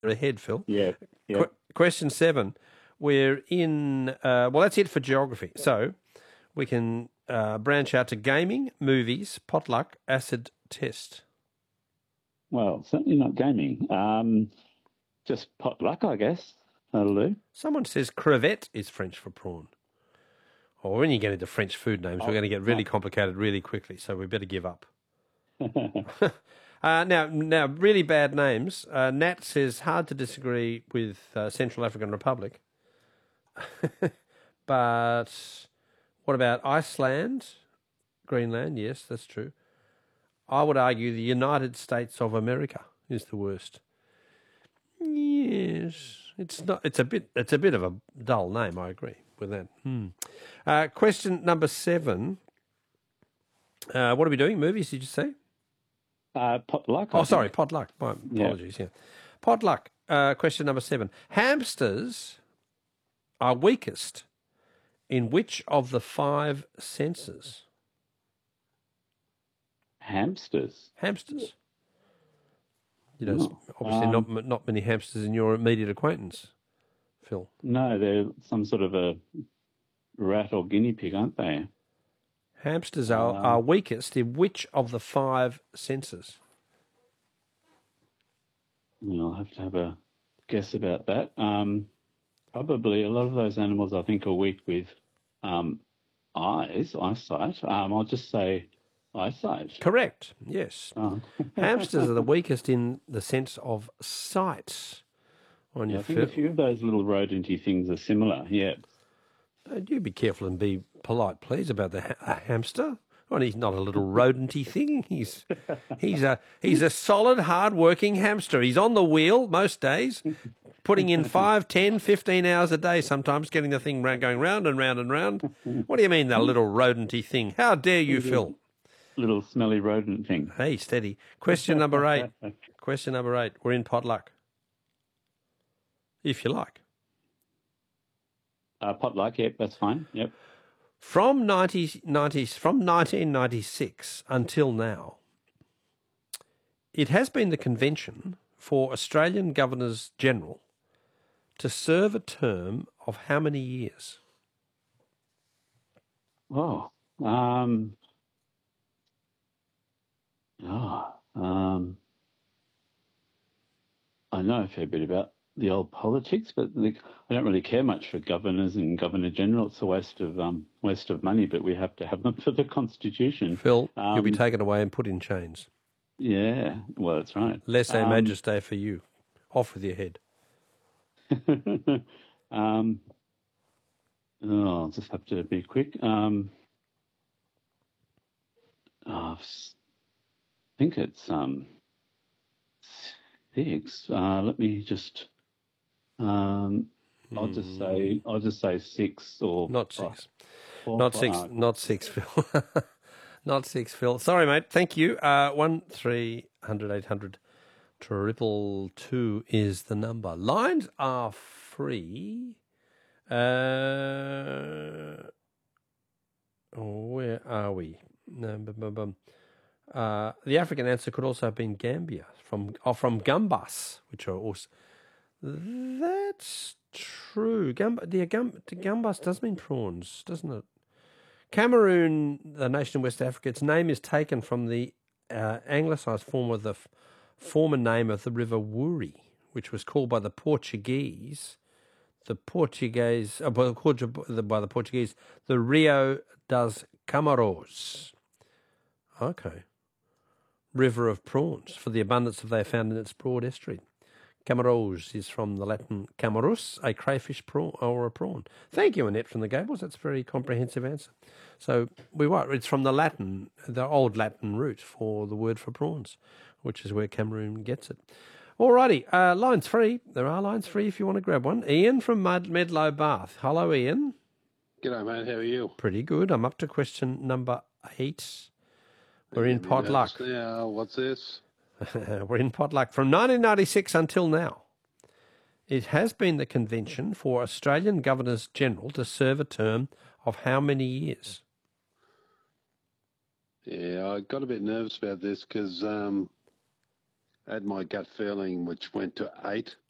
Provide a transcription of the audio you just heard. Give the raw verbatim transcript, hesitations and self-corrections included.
ahead, Phil. Yeah. yeah. Qu- question seven. We're in, uh, well, that's it for geography. So we can uh, branch out to gaming, movies, potluck, acid test. Well, certainly not gaming. Um, just potluck, I guess. That'll do. Someone says crevette is French for prawn. Or when you get into French food names, Oh, we're going to get really no. complicated really quickly, so we better give up. uh, now, now, really bad names. Uh, Nat says, hard to disagree with uh, Central African Republic. But what about Iceland? Greenland, yes, that's true. I would argue the United States of America is the worst. Yes, it's not. It's a bit. It's a bit of a dull name. I agree with that. Hmm. Uh, question number seven. Uh, what are we doing? Movies? Did you say? Uh, potluck. Oh, I sorry, think. potluck. My apologies. Yeah, potluck. Uh, question number seven. Hamsters are weakest in which of the five senses? Hamsters. Hamsters. You know, Oh, obviously um, not not many hamsters in your immediate acquaintance, Phil. No, they're some sort of a rat or guinea pig, aren't they? Hamsters are, Um, are weakest in which of the five senses? I'll have to have a guess about that. Um, probably a lot of those animals I think are weak with um, eyes, eyesight. Um, I'll just say eyesight. Correct, yes. Oh. Hamsters are the weakest in the sense of sight. On Yeah, your I think a fi- few of those little rodenty things are similar, yeah. Uh, do be careful and be polite, please, about the ha- a hamster. Well, he's not a little rodenty thing. He's he's a he's a solid, hard-working hamster. He's on the wheel most days, putting in five, ten, fifteen hours a day sometimes, getting the thing ra- going round and round and round. What do you mean, that little rodenty thing? How dare you, Phil? Little smelly rodent thing. Hey, steady. Question number eight. Question number eight. We're in potluck. If you like. Uh, potluck, yep, that's fine, yep. From ninety, ninety, from nineteen ninety-six until now, it has been the convention for Australian Governors General to serve a term of how many years? Oh, um, oh, um, I know a fair bit about the old politics, but the, I don't really care much for governors and governor general. It's a waste of um, waste of money, but we have to have them for the constitution. Phil, um, you'll be taken away and put in chains. Yeah, well, that's right. Laissez um, majesté for you. Off with your head. um, oh, I'll just have to be quick. Um, oh, I think it's um, six. Uh, let me just. Um, I'll just say. I'll just say six or Not six. Four, Not four, six. uh, Not six, Phil. Not six, Phil. Sorry, mate. Thank you. Uh, one three hundred eight hundred triple two is the number. Lines are free. Uh, where are we? No, bum, bum, bum. Uh, the African answer could also have been Gambia from oh, from gambas, which are also. That's true. Gamba, the gum, the gambas does mean prawns, doesn't it? Cameroon, the nation in West Africa, its name is taken from the uh, anglicised form of the f- former name of the river Wouri, which was called by the Portuguese, the Portuguese, uh, by, the, by the Portuguese, the Rio das Camaros. Okay. River of prawns, for the abundance of they are found in its broad estuary. Camaros is from the Latin camarus, a crayfish prawn or a prawn. Thank you, Annette from the Gables. That's a very comprehensive answer. So we were. It's from the Latin, the old Latin root for the word for prawns, which is where Cameroon gets it. Alrighty, uh, lines free. There are lines free if you want to grab one. Ian from Mud- Medlow Bath. Hello, Ian. G'day, mate. How are you? Pretty good. I'm up to question number eight. We're in potluck. Now, what's this? We're in potluck. From nineteen ninety-six until now, it has been the convention for Australian Governors General to serve a term of how many years? Yeah, I got a bit nervous about this because um, I had my gut feeling, which went to eight.